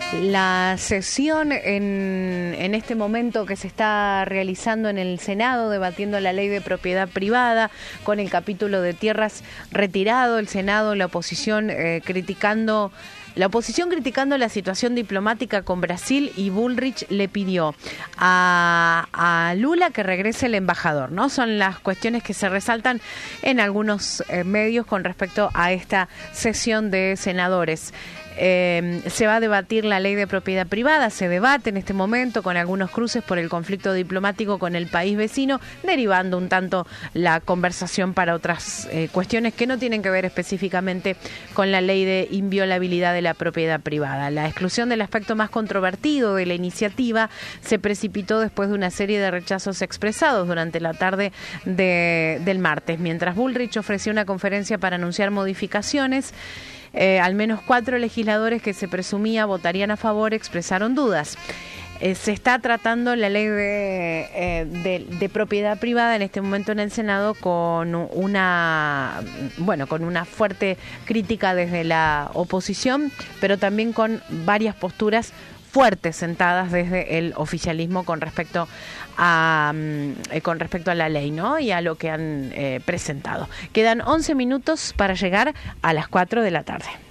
La sesión en este momento que se está realizando en el Senado, debatiendo la ley de propiedad privada, con el capítulo de tierras retirado, el Senado, la oposición criticando la situación diplomática con Brasil, y Bullrich le pidió a Lula que regrese el embajador, ¿no? Son las cuestiones que se resaltan en algunos medios con respecto a esta sesión de senadores. Se va a debatir la ley de propiedad privada, se debate en este momento con algunos cruces por el conflicto diplomático con el país vecino, derivando un tanto la conversación para otras cuestiones que no tienen que ver específicamente con la ley de inviolabilidad de la propiedad privada. La exclusión del aspecto más controvertido de la iniciativa se precipitó después de una serie de rechazos expresados durante la tarde del martes, mientras Bullrich ofreció una conferencia para anunciar modificaciones. Al menos 4 legisladores que se presumía votarían a favor expresaron dudas. Se está tratando la ley de propiedad privada en este momento en el Senado con una fuerte crítica desde la oposición, pero también con varias posturas fuertes sentadas desde el oficialismo con respecto a la ley, ¿no? Y a lo que han presentado. Quedan 11 minutos para llegar a las 4 de la tarde.